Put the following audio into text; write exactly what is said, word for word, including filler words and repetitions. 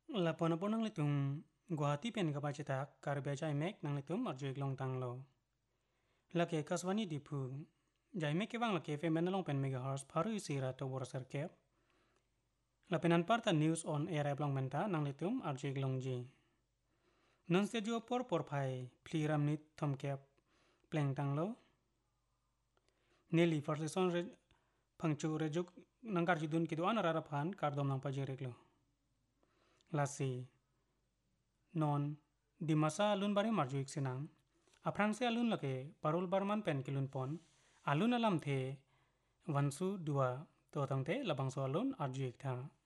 Lapon po nang litum Guwahati pen kapacitak karbe jaimek nang litum arjuik long tanglo. Lake kaswani dipu jaimek ke bang lake fe menalong pen megahertz paru isira to bor serkep. Lapenan parta news on air long menta nang litum arjuik longji. Non se jo por por pai pliram nit thomkep pleng tanglo. Neli farlison re pangchu rejuk nang karjidun kidu anarara pan kardom nang pajireklo. Lasi non di masa alun bari marjuik sinang aprang se alun lake parul barman pen kilun pon alun alam the wansu dua to tangte labang so alun arjuik tha